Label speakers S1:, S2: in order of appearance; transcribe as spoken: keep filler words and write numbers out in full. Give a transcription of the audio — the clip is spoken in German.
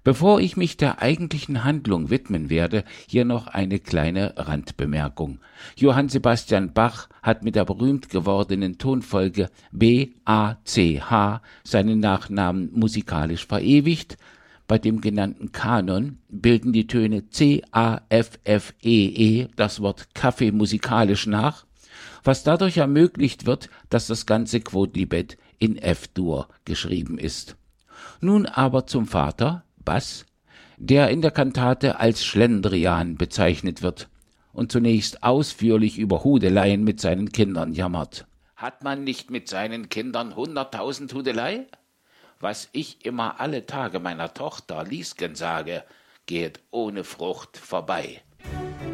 S1: Bevor ich mich der eigentlichen Handlung widmen werde, hier noch eine kleine Randbemerkung. Johann Sebastian Bach hat mit der berühmt gewordenen Tonfolge B A C H seinen Nachnamen musikalisch verewigt. Bei dem genannten Kanon bilden die Töne C A F F E E das Wort Kaffee musikalisch nach, was dadurch ermöglicht wird, dass das ganze Quodlibet in F-Dur geschrieben ist. Nun aber zum Vater, Bass, der in der Kantate als Schlendrian bezeichnet wird und zunächst ausführlich über Hudeleien mit seinen Kindern jammert. Hat man nicht mit seinen Kindern hunderttausend Hudelei? Was ich immer alle Tage meiner Tochter Liesken sage, geht ohne Frucht vorbei.